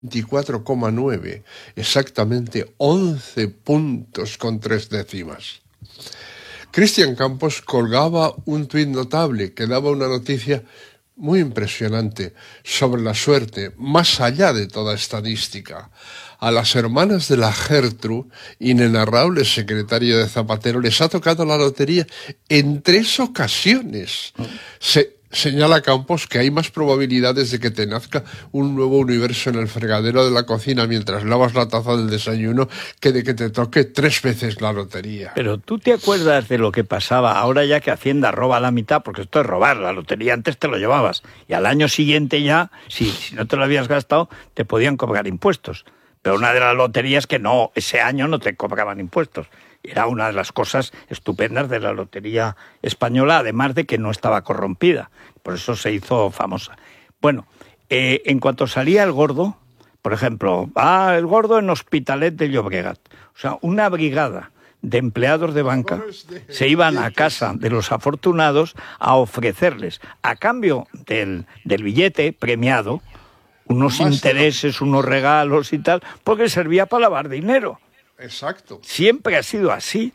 24,9, exactamente 11 puntos con 3 décimas. Cristian Campos colgaba un tuit notable que daba una noticia muy impresionante sobre la suerte, más allá de toda estadística. A las hermanas de la Gertrude, inenarrable secretaria de Zapatero, les ha tocado la lotería en 3 ocasiones. Señala Campos que hay más probabilidades de que te nazca un nuevo universo en el fregadero de la cocina mientras lavas la taza del desayuno que de que te toque 3 veces la lotería. Pero tú te acuerdas de lo que pasaba ahora ya que Hacienda roba la mitad, porque esto es robar, la lotería antes te lo llevabas y al año siguiente ya, si no te lo habías gastado, te podían cobrar impuestos. Pero una de las loterías que no, ese año no te cobraban impuestos. Era una de las cosas estupendas de la lotería española, además de que no estaba corrompida. Por eso se hizo famosa. Bueno, en cuanto salía el Gordo, por ejemplo, el Gordo en Hospitalet de Llobregat. O sea, una brigada de empleados de banca se iban a casa de los afortunados a ofrecerles, a cambio del billete premiado, unos intereses, unos regalos y tal, porque servía para lavar dinero. Exacto. Siempre ha sido así.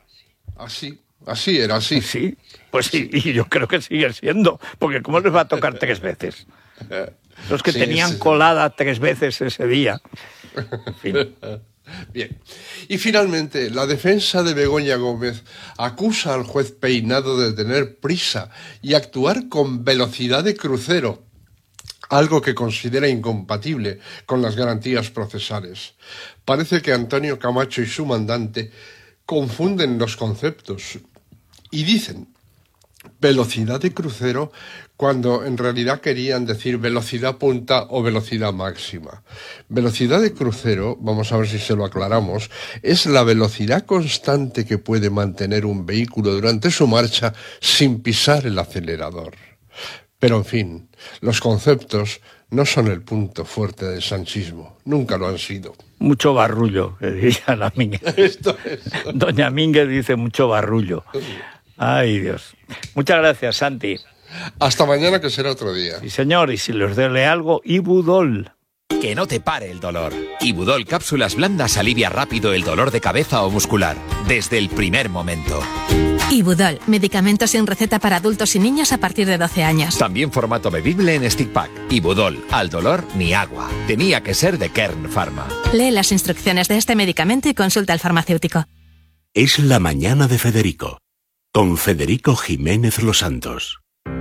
Así era. Sí, pues sí, y yo creo que sigue siendo, porque ¿cómo les va a tocar 3 veces? Los que tenían colada 3 veces ese día. En fin. Bien. Y finalmente, la defensa de Begoña Gómez acusa al juez Peinado de tener prisa y actuar con velocidad de crucero, algo que considera incompatible con las garantías procesales. Parece que Antonio Camacho y su mandante confunden los conceptos y dicen velocidad de crucero cuando en realidad querían decir velocidad punta o velocidad máxima. Velocidad de crucero, vamos a ver si se lo aclaramos, es la velocidad constante que puede mantener un vehículo durante su marcha sin pisar el acelerador. Pero en fin, los conceptos no son el punto fuerte del sanchismo, nunca lo han sido. Mucho barrullo, que diría la Mínguez. Doña Mínguez dice mucho barrullo. Ay, Dios. Muchas gracias, Santi. Hasta mañana, que será otro día. Sí, señor, y si les duele algo, Ibudol. Que no te pare el dolor. Ibudol Cápsulas Blandas alivia rápido el dolor de cabeza o muscular, desde el primer momento. Ibudol, medicamento sin receta para adultos y niños a partir de 12 años. También formato bebible en stick pack. Ibudol, al dolor ni agua. Tenía que ser de Kern Pharma. Lee las instrucciones de este medicamento y consulta al farmacéutico. Es la mañana de Federico, con Federico Jiménez Los Santos.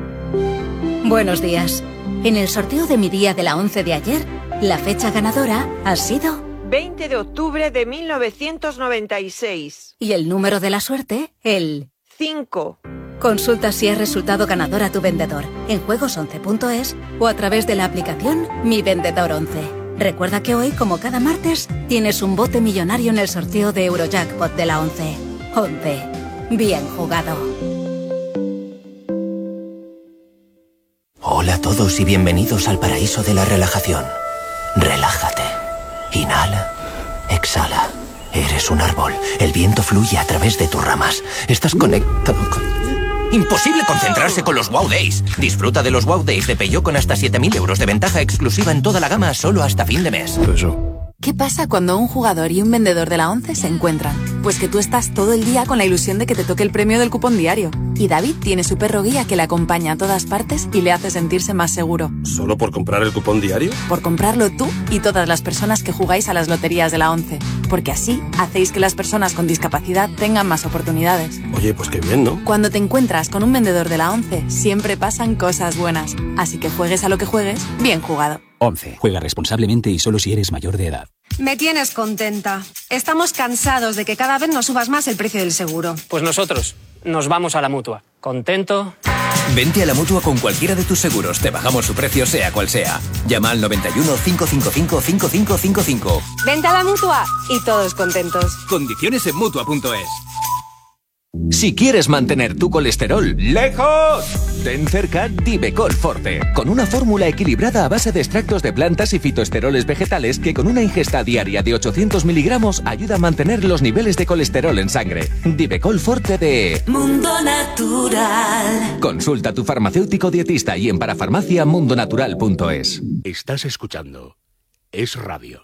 Buenos días. En el sorteo de mi día de la 11 de ayer, la fecha ganadora ha sido 20 de octubre de 1996. Y el número de la suerte, el 5. Consulta si es resultado ganador a tu vendedor en juegos11.es o a través de la aplicación Mi Vendedor 11. Recuerda que hoy, como cada martes, tienes un bote millonario en el sorteo de Eurojackpot de la 11. 11. Bien jugado. Hola a todos y bienvenidos al paraíso de la relajación. Relájate. Inhala. Exhala. Eres un árbol. El viento fluye a través de tus ramas. Estás conectado con... ¡Imposible concentrarse con los Wow Days! Disfruta de los Wow Days de Peugeot con hasta 7.000 euros de ventaja exclusiva en toda la gama solo hasta fin de mes. ¿Qué pasa cuando un jugador y un vendedor de la 11 se encuentran? Pues que tú estás todo el día con la ilusión de que te toque el premio del cupón diario. Y David tiene su perro guía que le acompaña a todas partes y le hace sentirse más seguro. ¿Solo por comprar el cupón diario? Por comprarlo tú y todas las personas que jugáis a las loterías de la 11. Porque así hacéis que las personas con discapacidad tengan más oportunidades. Oye, pues qué bien, ¿no? Cuando te encuentras con un vendedor de la 11, siempre pasan cosas buenas. Así que juegues a lo que juegues, bien jugado. 11. Juega responsablemente y solo si eres mayor de edad. Me tienes contenta. Estamos cansados de que cada vez nos subas más el precio del seguro. Pues nosotros nos vamos a la Mutua. ¿Contento? Vente a la Mutua con cualquiera de tus seguros. Te bajamos su precio sea cual sea. Llama al 91 555 5555. Vente a la Mutua y todos contentos. Condiciones en Mutua.es. Si quieres mantener tu colesterol lejos, ten cerca Divecol Forte, con una fórmula equilibrada a base de extractos de plantas y fitoesteroles vegetales que con una ingesta diaria de 800 miligramos ayuda a mantener los niveles de colesterol en sangre. Divecol Forte de Mundo Natural. Consulta a tu farmacéutico dietista y en parafarmacia mundonatural.es. Estás escuchando es radio.